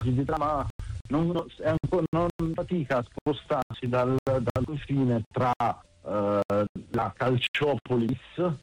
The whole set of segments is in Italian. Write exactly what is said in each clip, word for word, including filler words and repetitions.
possibilità, ma non, è ancora, non fatica a spostarsi dal, dal confine tra uh, la Calciopolis, uh,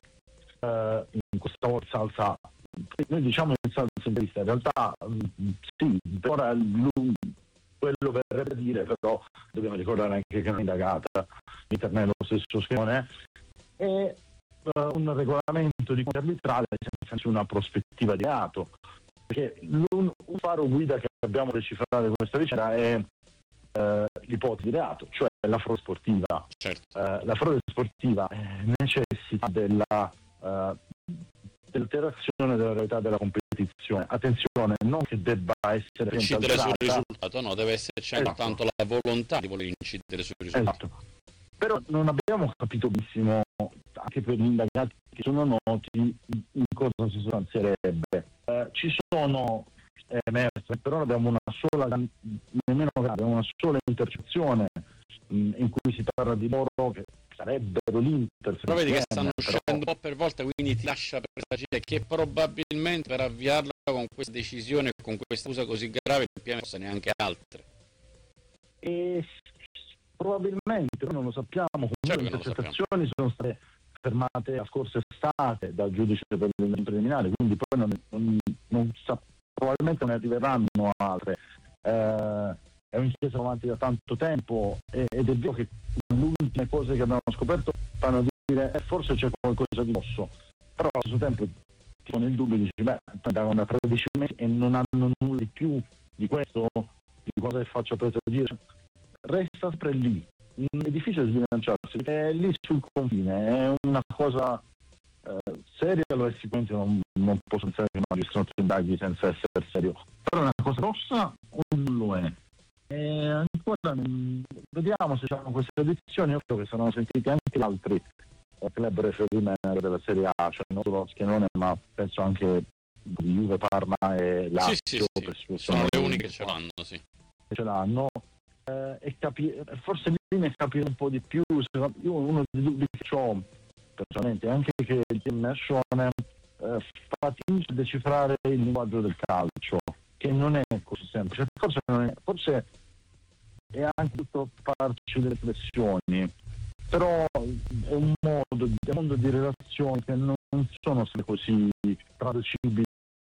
in questa volta salsa, noi diciamo in salsa interista, in realtà um, sì, ora quello verrebbe a dire, però dobbiamo ricordare anche che è un'indagata, l'internet è lo stesso schema, è uh, un regolamento di conto arbitrale senza una prospettiva di reato, perché un, un faro guida che abbiamo decifrato questa vicenda è uh, l'ipotesi di reato, cioè la frode sportiva. Certo. Uh, la frode sportiva eh, necessita della uh, dell'alterazione della realtà della competizione. Attenzione, non che debba essere incidere sul risultato, no, deve esserci anche esatto. tanto la volontà di voler incidere sul risultato. Esatto. Però non abbiamo capito benissimo, anche per gli indagati che sono noti, in cosa si sostanzierebbe. Eh, ci sono emerse, però abbiamo una sola, nemmeno grave, una sola intercezione mh, in cui si parla di loro che sarebbero l'Inter. Però vedi che stanno uscendo un po' per volta, quindi ti lascia presagire che probabilmente per avviarla con questa decisione, con questa accusa così grave, il P M non sa neanche altre. E probabilmente, noi non lo sappiamo, comunque certo le intercettazioni sono state fermate la scorsa estate dal giudice per il preliminare, quindi poi non, non, non sa, probabilmente non ne arriveranno altre. Eh, è un'inchiesta avanti da tanto tempo ed è vero che le ultime cose che abbiamo scoperto fanno dire eh, forse c'è qualcosa di grosso, però allo stesso tempo con il dubbio dici beh, andavano da tredici mesi e non hanno nulla di più di questo, di cosa che faccio presagire. Resta sempre lì, è difficile sbilanciarsi, è lì sul confine, è una cosa eh, seria, lo è sicuramente, non, non posso pensare che un magistrato indaghi senza essere serio, però è una cosa grossa o non lo è? E ancora mh, vediamo se c'hanno queste edizioni. Io credo che saranno sentiti anche gli altri eh, club referee della Serie A, cioè non solo Schienone, ma penso anche di Juve, Parma e Lazio. Sì, sì, sì. Sono le uniche che ce l'hanno, sì. Ce l'hanno. Eh, e capi- forse lì ne capire un po' di più. Io uno dei dubbi che ho personalmente è anche che il team Nashone eh, fatica a decifrare il linguaggio del calcio, che non è così semplice, forse, non è, forse è anche tutto farci delle pressioni, però è un modo, è un mondo di relazioni che non sono sempre così traducibili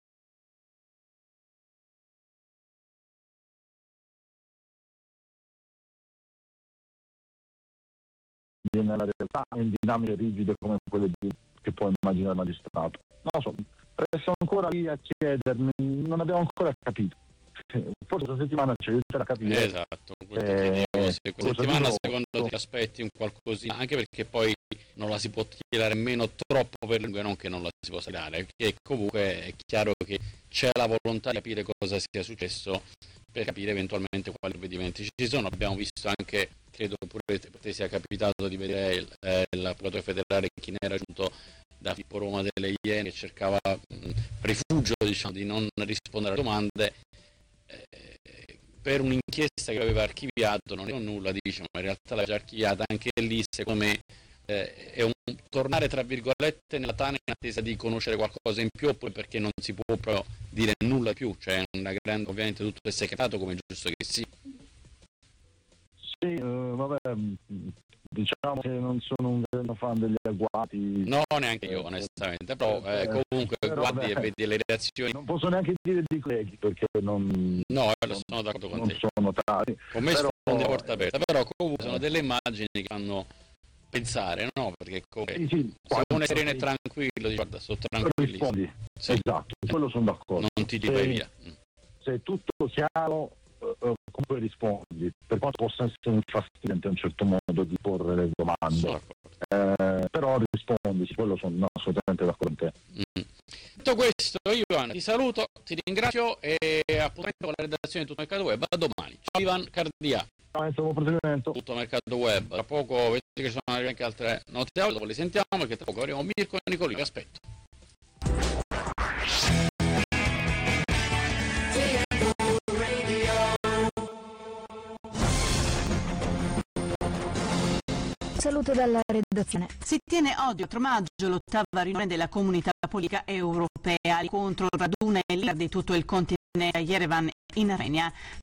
nella realtà, in dinamiche rigide come quelle di, che può immaginare il magistrato. Non lo so, resto ancora lì a chiedermi, non abbiamo ancora capito. Forse questa settimana ci aiuterà a capire. Esatto, eh, se questa settimana secondo te ti aspetti un qualcosina, anche perché poi non la si può tirare nemmeno troppo per lungo, non che non la si possa tirare, perché comunque è chiaro che c'è la volontà di capire cosa sia successo per capire eventualmente quali provvedimenti ci sono. Abbiamo visto anche, credo pure te, te sia capitato di vedere il, eh, la Procuratura federale chi ne era giunto da Filippo Roma delle Iene, che cercava mh, rifugio, diciamo, di non rispondere alle domande eh, per un'inchiesta che aveva archiviato. Non è nulla, diciamo, ma in realtà l'ha già archiviata. Anche lì secondo me eh, è un tornare tra virgolette nella tana in attesa di conoscere qualcosa in più, oppure perché non si può proprio dire nulla più, cioè una grande, ovviamente tutto è secretato come è giusto che sia. Sì, uh, vabbè, diciamo che non sono un grande fan degli agguati. No, neanche io onestamente, però eh, comunque però, guardi beh, e vedi le reazioni. Non posso neanche dire di colleghi perché non... No, lo sono d'accordo con non te. sono tali. Con me però, sfondi a porta aperta, però comunque sono delle immagini che fanno pensare, no? Perché comunque sì, sì, se uno è sereno e tranquillo, dici, guarda, sto tranquillissimo. Sì. Esatto, quello sono d'accordo. Non ti vai via. Se è tutto chiaro, Uh, comunque rispondi, per quanto possa essere infastidente a un certo modo di porre le domande, eh, però rispondi, quello sono assolutamente d'accordo con te. Mm. Detto questo, Ivan, ti saluto, ti ringrazio e appuntamento con la redazione di Tutto Mercato Web a domani. Ciao Ivan Cardia. Ciao, Tutto Mercato Web, tra poco vedete che ci sono anche altre note audio, dopo le sentiamo, che tra poco arriviamo Mirko e Nicolino, vi aspetto. Saluto dalla redazione. Si tiene oggi, quattro maggio, l'ottava riunione della Comunità Politica Europea. L'incontro raduna e leader di tutto il continente a Yerevan in Armenia.